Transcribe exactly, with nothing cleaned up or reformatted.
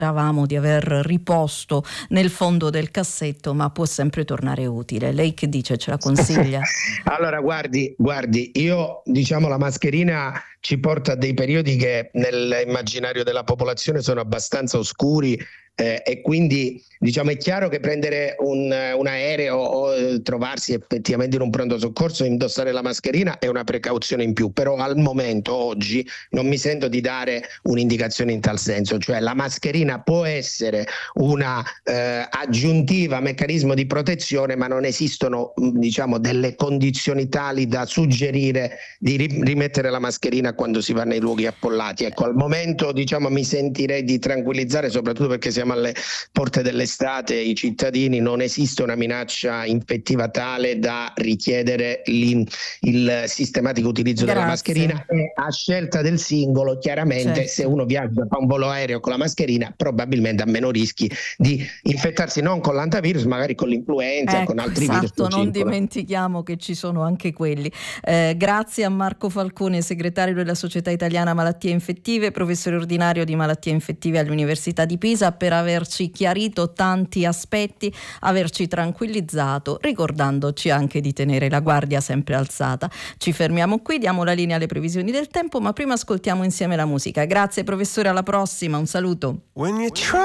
Speravamo di aver riposto nel fondo del cassetto, ma può sempre tornare utile. Lei che dice, ce la consiglia? Allora guardi, guardi, io diciamo la mascherina ci porta a dei periodi che nell'immaginario della popolazione sono abbastanza oscuri, eh, e quindi diciamo è chiaro che prendere un, un aereo o eh, trovarsi effettivamente in un pronto soccorso e indossare la mascherina è una precauzione in più, però al momento oggi non mi sento di dare un'indicazione in tal senso, cioè la mascherina può essere una eh, aggiuntiva meccanismo di protezione, ma non esistono diciamo delle condizioni tali da suggerire di ri- rimettere la mascherina quando si va nei luoghi affollati. Ecco, al momento diciamo mi sentirei di tranquillizzare, soprattutto perché siamo alle porte dell'estate, i cittadini, non esiste una minaccia infettiva tale da richiedere il sistematico utilizzo Grazie. della mascherina, e a scelta del singolo chiaramente, certo. Se uno viaggia, fa un volo aereo con la mascherina probabilmente ha meno rischi di infettarsi non con l'antivirus, magari con l'influenza, ecco, con altri esatto, virus. Non circolano. dimentichiamo che ci sono anche quelli. Eh, grazie a Marco Falcone, segretario della Società Italiana Malattie Infettive, professore ordinario di malattie infettive all'Università di Pisa, per averci chiarito tanti aspetti, averci tranquillizzato, ricordandoci anche di tenere la guardia sempre alzata. Ci fermiamo qui, diamo la linea alle previsioni del tempo, ma prima ascoltiamo insieme la musica. Grazie professore, alla prossima, un saluto.